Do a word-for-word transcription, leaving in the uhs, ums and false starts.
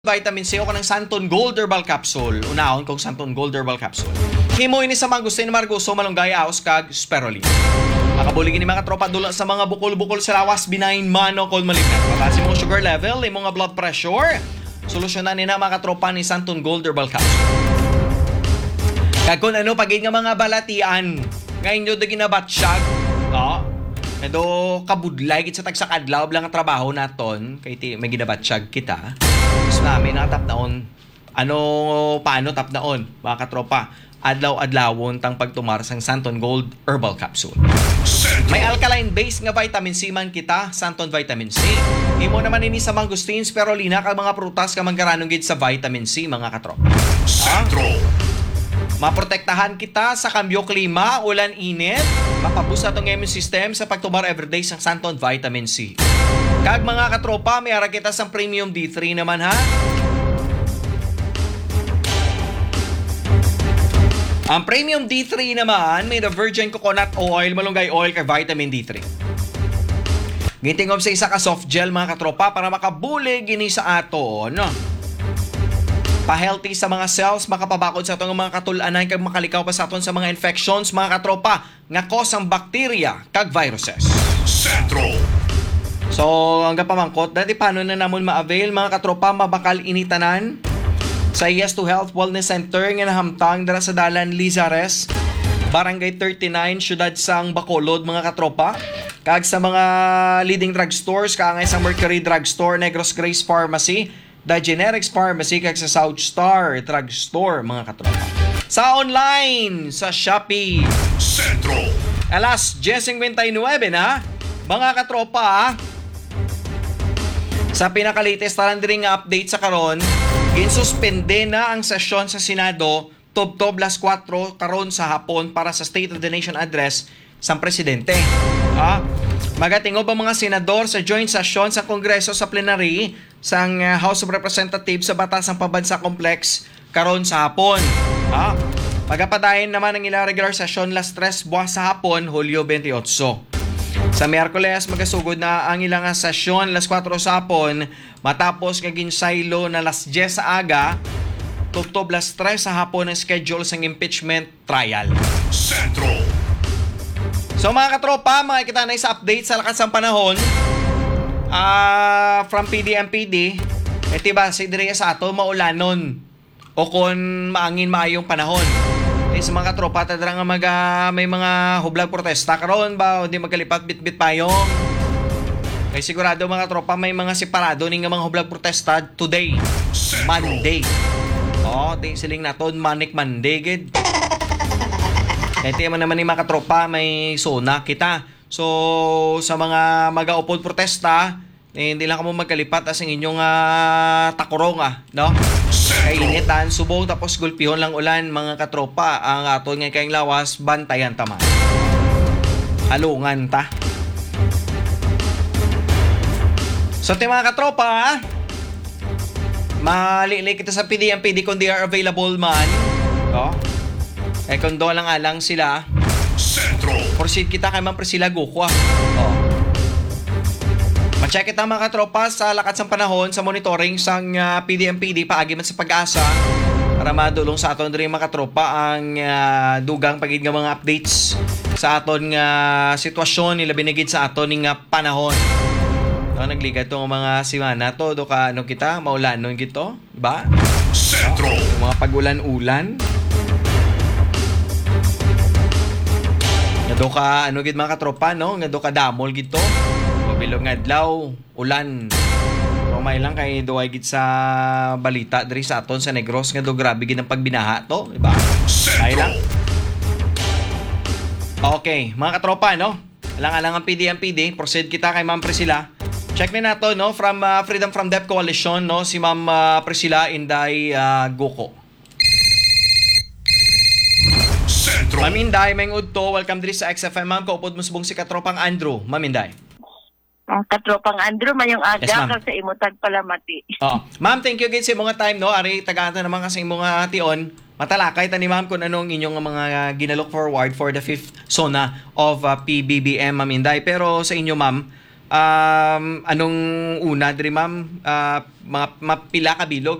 Vitamin C o kanang Santon Gold Herbal Capsule. Unahon kong Santon Gold Herbal Capsule. Himo ini sa mga gusto ni Margoso malunggay aos kag spirulina. Makabulig ni mga tropa dula sa mga bukol-bukol sa lawas binain mano kol malignant. Patasi mo sugar level, imo nga blood pressure. Solusyonan ni na mga tropa ni Santon Gold Herbal Capsule. Kag kung ano pagin nga mga balatian, ngayon nyo da ginabatsyag. Oh. Medyo kabudlay git sa tagsakadlaw lang ang trabaho naton kay ti may ginabatsyag kita. Gusto namin na tap naon. Ano paano tap naon mga katropa? Adlaw-adlawon tang pagtumar sang Santon Gold Herbal Capsule. May alkaline base nga vitamin C man kita, Santon Vitamin C. Imo naman ini sa mangustin, spirulina kag mga prutas ka mangkaranong gid sa vitamin C mga katropa. Centro. Maprotektahan kita sa kambyo klima, ulan init, mapabus atong immune system sa pagtumar everyday sa Santon Vitamin C. Kag mga katropa, may ara kita sa Premium D three naman ha. Ang Premium D three naman, may the virgin coconut oil, malunggay oil kag vitamin D three. Gintingog sa isa ka soft gel mga katropa para makabulig gini sa aton. Pa-healthy sa mga cells, makapabakod sa atong mga katulanan kag makalikaw pa sa aton sa mga infections mga katropa nga cause ang bacteria kag viruses. Centro. So, hanggang pamangkot, dati paano na namon ma-avail mga katropa mabakal initanan sa Yes to Health Wellness Center nga nahamtang dara sa Dalan Lizares, Barangay thirty-nine, Syudad sang Bacolod mga katropa. Kag sa mga leading drugstores, kaangay sa Mercury Drugstore, Negros Grace Pharmacy, The Generics Pharmacy, kag sa South Star Drugstore mga katropa. Sa online, sa Shopee Centro. Alas ten fifty-nine na mga katropa. Sa pinaka-latest talandring update sa karon, ginsuspende na ang sesyon sa Senado tubtob las kwatro karon sa hapon para sa State of the Nation address sa presidente. Ah, magatingob ang mga senador sa joint session sa Kongreso sa plenary sang House of Representatives sa Batasang Pambansa Complex karon sa hapon. Ah, pagapadayon naman ang ilang regular session las tres buwas sa hapon, Hulyo twenty-eight. Sa Miyerkules, magasugod na ang ilang sesyon las kwatro sa hapon matapos nga ginsaylo na las diyes sa aga tubtob las tres sa hapon ang schedule sang impeachment trial. Centro. So mga katropa, makikita na sa update sa lakas ng panahon uh, from P D M P D. E tiba, si Drea sa ato maulanon o kung maangin maayong panahon. Eh, sa mga katropa, tadra nga mag, uh, may mga hublag protesta karon ba o di magkalipat bit-bit payong. Eh sigurado mga tropa may mga separado ning mga hublag protesta today, Monday. Oh, di siling naton Manic Monday gid. Eh ti man naman ni mga katropa may sona kita. So sa mga magaupod protesta, eh, hindi lang kamo magkalipat as ang inyong uh, takurong ah, no? Kay initan, subong tapos gulpihon lang ulan mga katropa. Ang aton nga kayong lawas, bantayan tama. Halungan ta. So ti mga katropa, malili kita sa P D M P D kung they are available man. No? Eh kung doon lang alang sila, Centro. Proceed kita kay man Priscilla Gukwa. Oh. Ma-check kita mga katropa sa lakat ng panahon sa monitoring sang uh, P D M P D paagi man sa pag-asa para madulong sa aton diri mga katropa ang uh, dugang pagid nga mga updates sa aton nga uh, sitwasyon nila binigid sa aton ning uh, panahon. No, nagligad tong mga simana to do ka ano kita maulanon gito, ba? Centro. No, mga pagulan-ulan. Nga do ka ano gid mga katropa no, nga do ka damol gito. Bilog nga adlaw, ulan. Rumay lang kay duay gid sa balita diri sa aton sa Negros nga do grabe gid ang pagbinaha to, di ba? Ay lang. Okay, mga katropa no. Alang-alang ang P D M P D, proceed kita kay Ma'am Priscilla. Check na nato no from uh, Freedom from Debt Coalition no si Ma'am uh, Priscilla Inday uh, Goko. Centro. Ma'am Inday, may udto, welcome diri sa X F M ma'am. Kaupod mo subong si katropang Andrew, Ma'am Inday. Ang katropang Andrew, mayong aga yes, ka sa imutag palamati. Oh. Ma'am, thank you again sa mga time, no? Ari, tagaanta naman kasi mga tion. Matalakay ta ni ma'am kung anong inyong mga uh, ginalook forward for the fifth SONA of uh, P B B M, Ma'am Inday. Pero sa inyo, ma'am, Um, anong una diri ma'am? Ah, mga mapila ka bilog